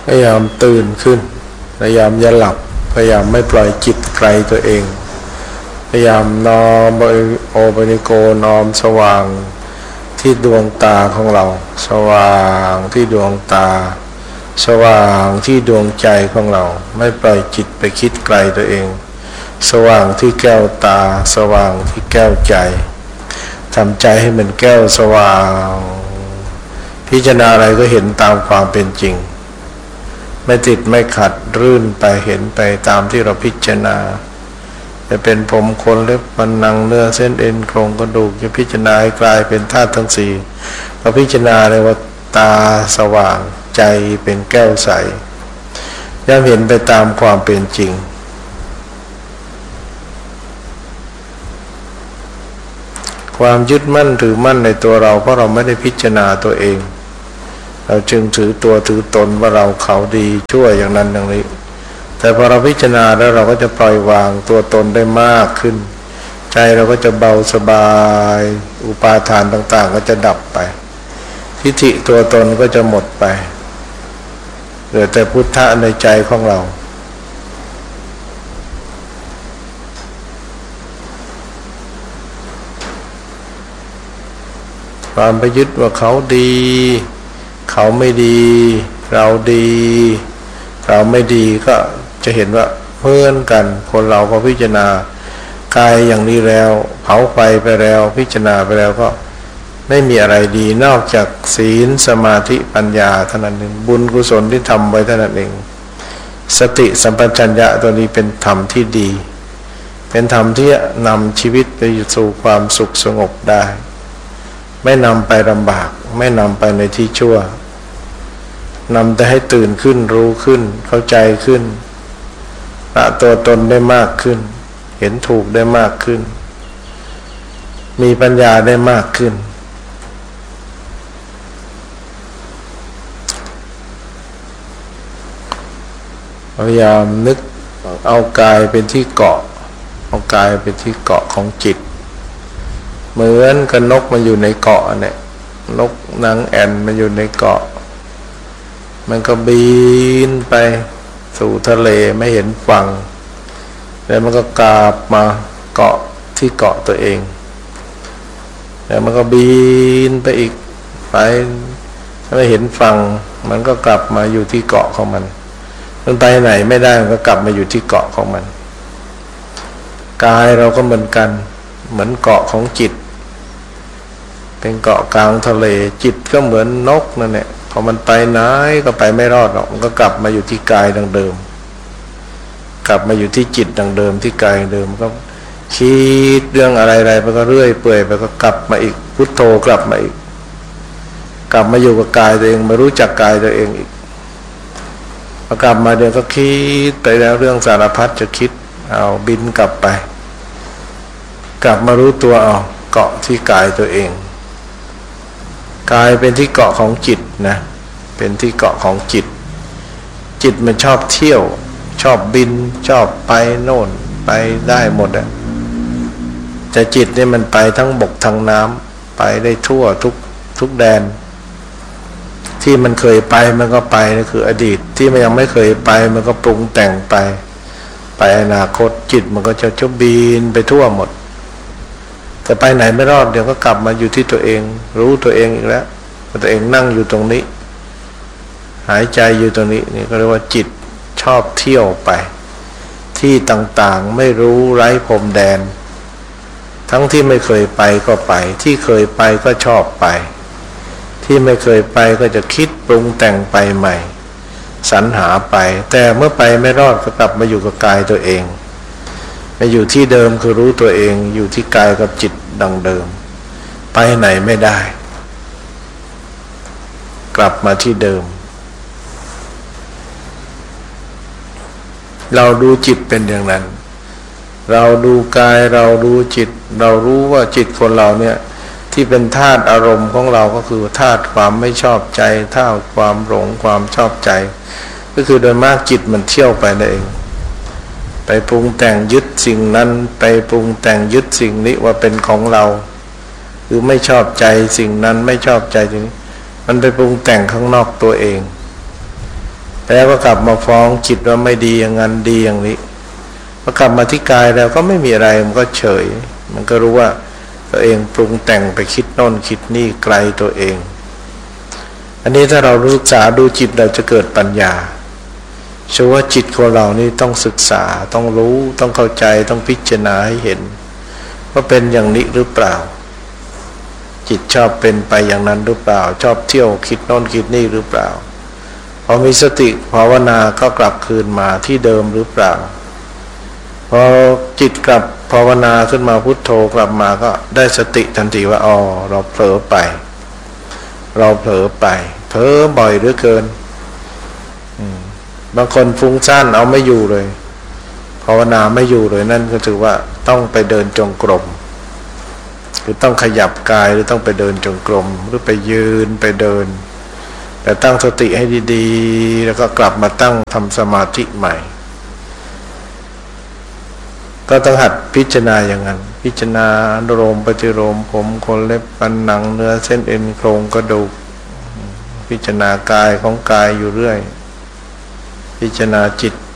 พยายามตื่นขึ้นพยายามอย่าหลับพยายามไม่ปล่อยจิตไกลตัวเองพยายามน้อมโอปนิโกน้อมสว่างที่ดวงตาของเราสว่างที่ดวงตาสว่างที่ดวงใจของเราไม่ปล่อยจิตไปคิดไกลตัวเองสว่างที่แก้วตาสว่างที่แก้วใจทำใจให้มันแก้วสว่างพิจารณาอะไรก็เห็นตามความเป็นจริงไม่ติดไม่ขัดรื่นไปเห็นไปตามที่เราพิจารณาจะเป็นผมขนเล็บฟันหนังเนื้อเส้นเอ็นโครงกระดูกจะพิจารณาให้กลายเป็นธาตุทั้งสี่เราพิจารณาเลยว่าตาสว่างใจเป็นแก้วใสย่อมเห็นไปตามความเป็นจริงความยึดมั่นถือมั่นในตัวเราเพราะเราไม่ได้พิจารณาตัวเองเราจึงถือตัวถือตนว่าเราเขาดีชั่วอย่างนั้นอย่างนี้แต่พอเราพิจารณาแล้วเราก็จะปล่อยวางตัวตนได้มากขึ้นใจเราก็จะเบาสบายอุปาทานต่างๆก็จะดับไปทิฏฐิตัวตนก็จะหมดไปเหลือแต่พุทธะในใจของเราความไปยึดว่าเขาดีเขาไม่ดีเราดีเราไม่ดีก็จะเห็นว่าเหมือนกันคนเราพอพิจารณากายอย่างนี้แล้วเผาไฟไปแล้วพิจารณาไปแล้วก็ไม่มีอะไรดีนอกจากศีลสมาธิปัญญาเท่านั้นเองบุญกุศลที่ทำไว้เท่านั้นเองสติสัมปชัญญะตัวนี้เป็นธรรมที่ดีเป็นธรรมที่นำชีวิตไปสู่ความสุขสงบได้ไม่นำไปลำบากไม่นำไปในที่ชั่วนำแต่ให้ตื่นขึ้นรู้ขึ้นเข้าใจขึ้นละตัวตนได้มากขึ้นเห็นถูกได้มากขึ้นมีปัญญาได้มากขึ้นพยายามนึกเอากายเป็นที่เกาะเอากายเป็นที่เกาะของจิตเหมือนกับนกมันอยู่ในเกาะเนี่ยนกนางแอ่นมันอยู่ในเกาะมันก็บินไปสู่ทะเลไม่เห็นฝั่งแล้วมันก็กลับมาเกาะที่เกาะตัวเองแล้วมันก็บินไปอีกไปไม่เห็นฝั่งมันก็กลับมาอยู่ที่เกาะของมันไปไหนไม่ได้มันก็กลับมาอยู่ที่เกาะของมันกายเราก็เหมือนกันเหมือนเกาะของจิตเป็นเกาะกลางทะเลจิตก็เหมือนนกนั่นแหละพอมันไปไหนก็ไปไม่รอดหรอกมันก็กลับมาอยู่ที่กายดังเดิมกลับมาอยู่ที่จิตดังเดิมที่กายดังเดิมก็คิดเรื่องอะไรๆไปก็เรื่อยเปื่อยไปก็กลับมาอีกพุทโธกลับมาอีกกลับมาอยู่กับกายตัวเองมารู้จักกายตัวเองอีกพอกลับมาเดี๋ยวก็คิดไปแล้วเรื่องสารพัดจะคิดเอาบินกลับไปกลับมารู้ตัวเอาเกาะที่กายตัวเองกายเป็นที่เกาะของจิตนะเป็นที่เกาะของจิตจิตมันชอบเที่ยวชอบบินชอบไปโน่นไปได้หมดอะแต่จิตเนี่ยมันไปทั้งบกทั้งน้ำไปได้ทั่วทุกแดนที่มันเคยไปมันก็ไปนั่นคืออดีตที่มันยังไม่เคยไปมันก็ปรุงแต่งไปอนาคตจิตมันก็จะบินไปทั่วหมดแต่ไปไหนไม่รอดเดี๋ยวก็กลับมาอยู่ที่ตัวเองรู้ตัวเองอีกแล้วตัวเองนั่งอยู่ตรงนี้หายใจอยู่ตรงนี้นี่ก็เรียกว่าจิตชอบเที่ยวไปที่ต่างๆไม่รู้ไร้พรมแดนทั้งที่ไม่เคยไปก็ไปที่เคยไปก็ชอบไปที่ไม่เคยไปก็จะคิดปรุงแต่งไปใหม่สรรหาไปแต่เมื่อไปไม่รอดก็กลับมาอยู่กับกายตัวเองมาอยู่ที่เดิมคือรู้ตัวเองอยู่ที่กายกับจิตดังเดิมไปไหนไม่ได้กลับมาที่เดิมเราดูจิตเป็นอย่างนั้นเราดูกายเราดูจิตเรารู้ว่าจิตคนเราเนี่ยที่เป็นธาตุอารมณ์ของเราก็คือธาตุความไม่ชอบใจธาตุความหลงความชอบใจก็คือโดยมากจิตมันเที่ยวไปนั่นเองไปปรุงแต่งยึดสิ่งนั้นไปปรุงแต่งยึดสิ่งนี้ว่าเป็นของเราหรือไม่ชอบใจสิ่งนั้นไม่ชอบใจสิ่งนี้มันไปปรุงแต่งข้างนอกตัวเองแล้วก็กลับมาฟ้องจิตว่าไม่ดีอย่างนั้นดีอย่างนี้พอกลับมาที่กายแล้วก็ไม่มีอะไรมันก็เฉยมันก็รู้ว่าตัวเองปรุงแต่งไปคิดโน่นคิดนี่ไกลตัวเองอันนี้ถ้าเราศึกษาดูจิตเราจะเกิดปัญญาเชื่อว่าจิตของเรานี่ต้องศึกษาต้องรู้ต้องเข้าใจต้องพิจารณาให้เห็นว่าเป็นอย่างนี้หรือเปล่าจิตชอบเป็นไปอย่างนั้นหรือเปล่าชอบเที่ยวคิดโน่นคิดนี่หรือเปล่าพอมีสติภาวนาก็กลับคืนมาที่เดิมหรือเปล่าพอจิตกลับภาวนาขึ้นมาพุทโธกลับมาก็ได้สติทันทีว่าอ๋อเราเผลอไปเผลอบ่อยเหลือเกินบางคนฟุ้งซ่านเอาไม่อยู่เลยภาวนาไม่อยู่เลยนั่นก็ถือว่าต้องไปเดินจงกรมหรือต้องขยับกายหรือต้องไปเดินจงกรมหรือไปยืนไปเดินแต่ตั้งสติให้ดีๆแล้วก็กลับมาตั้งทำสมาธิใหม่ก็ต้องหัดพิจารณาอย่างนั้นพิจารณาอนุโลมปฏิโลมผมขนเล็บฟันหนังเนื้อเส้นเอ็นโครงกระดูกพิจารณากายของกายอยู่เรื่อยพิจารณาจิต